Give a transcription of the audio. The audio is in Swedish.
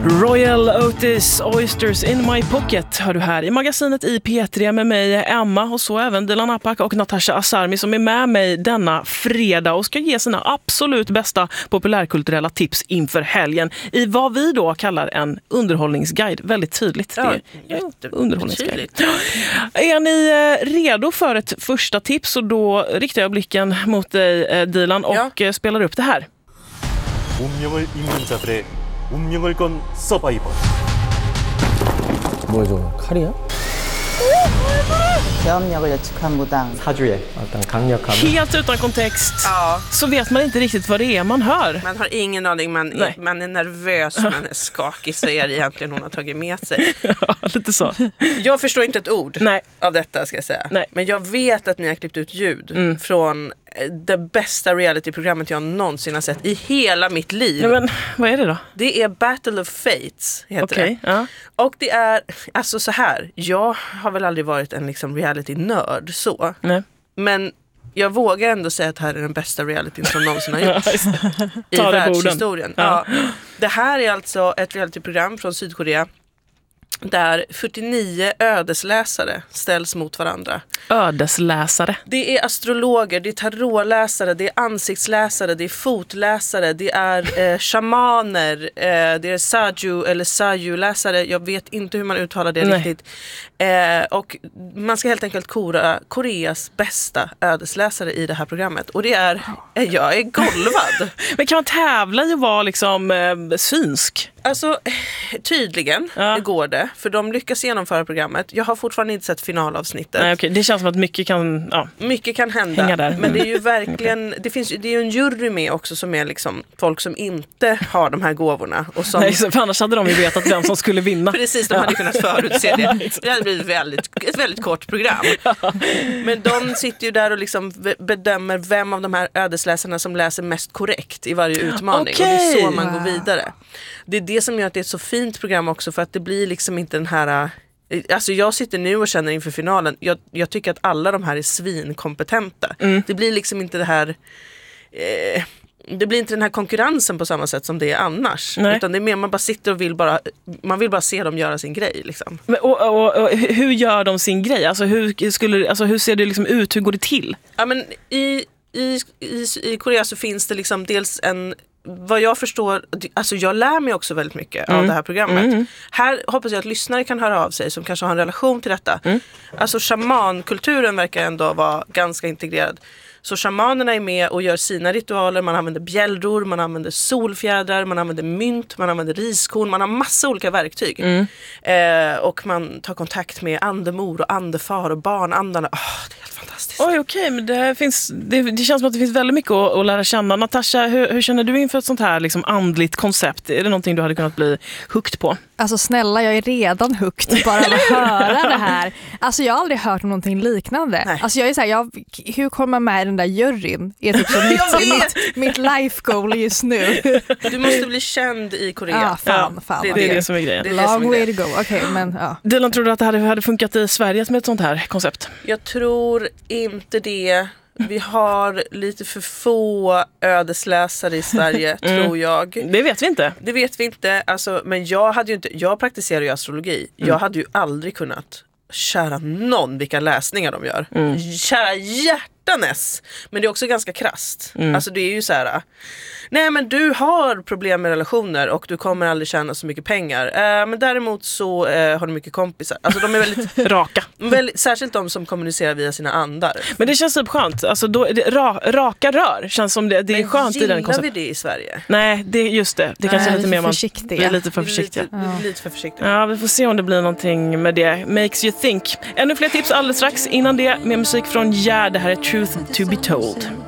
Royal Otis, Oysters in my pocket hör du här i magasinet i P3 med mig Emma och så även Dilan Apak och Natasha Asarmi som är med mig denna fredag och ska ge sina absolut bästa populärkulturella tips inför helgen i vad vi då kallar en underhållningsguide. Väldigt tydligt. Ja, underhållningsguide. Är ni redo för ett första tips och då riktar jag blicken mot dig Dilan och spelar upp det här. 운명을 잇는 자들의 운명을 건 서바이벌. 뭐야 저거 칼이야? 계엄력을 예측한 무당. 사주의 어떤 강력함. Helt utan kontext så vet man inte riktigt vad det är man hör. Man har ingen aning, man är nervös, man är skakig, så är det egentligen hon har tagit med sig. Ja, lite så. Jag förstår inte ett ord av detta ska jag säga. Nej. Men jag vet att ni har klippt ut ljud från det bästa realityprogrammet jag någonsin har sett i hela mitt liv. Ja, men vad är det då? Det är Battle of Fates heter det. Ja. Och det är, alltså så här, jag har väl aldrig varit en liksom reality-nörd så. Nej. Men jag vågar ändå säga att det här är den bästa realityn som någonsin har gjorts i världshistorien. Ja. Det här är alltså ett realityprogram från Sydkorea där 49 ödesläsare ställs mot varandra. Ödesläsare? Det är astrologer, det är tarotläsare, det är ansiktsläsare, det är fotläsare, det är shamaner, det är saju eller saju-läsare. Jag vet inte hur man uttalar det riktigt. Och man ska helt enkelt kora Koreas bästa ödesläsare i det här programmet. Och det är, jag är golvad. Men kan man tävla i att vara liksom synsk? Alltså, tydligen går det. För de lyckas genomföra programmet. Jag har fortfarande inte sett finalavsnittet. Nej, okej. Det känns som att mycket kan hända. Hänga där. Men det är ju verkligen det är ju en jury med också som är liksom folk som inte har de här gåvorna. Och som... Nej, för annars hade de ju vetat vem som skulle vinna. Precis, de hade kunnat förutse det. Det hade blivit ett väldigt kort program. Men de sitter ju där och liksom bedömer vem av de här ödesläsarna som läser mest korrekt i varje utmaning. Och det är så man går vidare. Det är det som gör att det är ett så fint program också, för att det blir liksom inte den här... Alltså jag sitter nu och känner inför finalen, jag tycker att alla de här är svinkompetenta. Det blir liksom inte det här... det blir inte den här konkurrensen på samma sätt som det är annars. Nej. Utan det är mer man bara sitter och vill bara se dem göra sin grej liksom. Men, och hur gör de sin grej? Alltså hur ser det liksom ut? Hur går det till? Ja, men i Korea så finns det liksom dels en... Vad jag förstår, alltså jag lär mig också väldigt mycket av det här programmet. Här hoppas jag att lyssnare kan höra av sig som kanske har en relation till detta. Alltså shamankulturen verkar ändå vara ganska integrerad. Så shamanerna är med och gör sina ritualer. Man använder bjällror, man använder solfjädrar, man använder mynt, man använder riskorn. Man har massa olika verktyg. Och man tar kontakt med andemor och andefar och barnandarna. Det är helt fantastiskt. Oj, okej, men det känns som att det finns väldigt mycket att lära känna. Natasha, hur känner du inför ett sånt här liksom andligt koncept? Är det någonting du hade kunnat bli hooked på? Alltså snälla, jag är redan hooked bara att höra det här. Alltså jag har aldrig hört om någonting liknande. Nej. Alltså jag är så här, hur kommer man med i den där juryn? Är typ så mitt life goal just nu. Du måste bli känd i Korea. Fan. Det är det som är grejen. Long way to go. Okay, men Dylan, tror du att det hade funkat i Sverige med ett sånt här koncept? Jag tror inte det. Vi har lite för få ödesläsare i Sverige, tror jag. Det vet vi inte. Det vet vi inte. Alltså, men jag praktiserar ju astrologi. Jag hade ju aldrig kunnat kära någon vilka läsningar de gör. Kära hjärtanes. Men det är också ganska krasst. Alltså det är ju så här... Nej, men du har problem med relationer och du kommer aldrig tjäna så mycket pengar. Men däremot så har du mycket kompisar. Alltså de är väldigt raka. Särskilt de som kommunicerar via sina andar. Men det känns typ skönt. Alltså raka rör känns som det är skönt i den konceptet. Men vi det i Sverige? Nej, det är just det. Det kanske är lite mer försiktiga. Vi är lite för försiktiga. Lite för försiktiga. Ja, vi får se om det blir någonting med det. Makes you think. Ännu fler tips alldeles strax. Innan det med musik från det här är Truth to be told.